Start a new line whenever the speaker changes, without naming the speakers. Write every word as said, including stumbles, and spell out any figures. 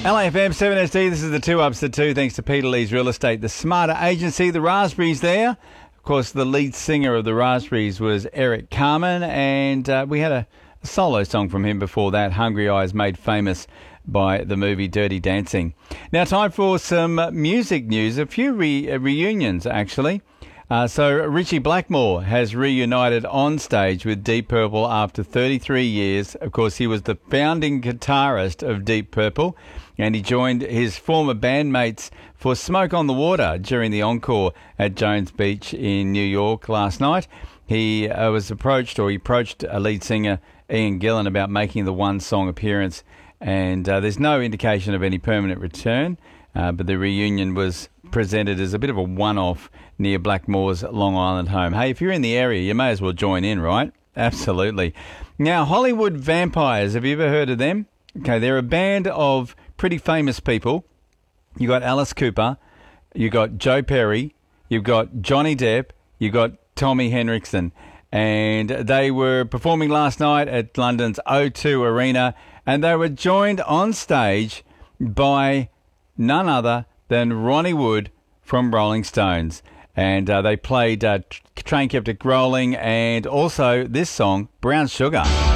L A F M seven S D, this is the two ups to two, thanks to Peter Lee's Real Estate, the Smarter Agency, the Raspberries there. Of course, the lead singer of the Raspberries was Eric Carmen, and uh, we had a, a solo song from him before that, Hungry Eyes, made famous by the movie Dirty Dancing. Now, time for some music news, a few re- uh, reunions, actually. Uh, so Richie Blackmore has reunited on stage with Deep Purple after thirty-three years. Of course, he was the founding guitarist of Deep Purple, and he joined his former bandmates for Smoke on the Water during the encore at Jones Beach in New York last night. He uh, was approached, or he approached a lead singer, Ian Gillan, about making the one-song appearance, and uh, there's no indication of any permanent return, uh, but the reunion was presented as a bit of a one-off near Blackmore's Long Island home. Hey, if you're in the area, you may as well join in, right? Absolutely. Now, Hollywood Vampires, have you ever heard of them? Okay, they're a band of pretty famous people. You got Alice Cooper, you got Joe Perry, you've got Johnny Depp, you got Tommy Henriksen, and they were performing last night at London's O two Arena, and they were joined on stage by none other than Ronnie Wood from Rolling Stones. And uh, they played uh, Train Kept It Rolling, and also this song, Brown Sugar.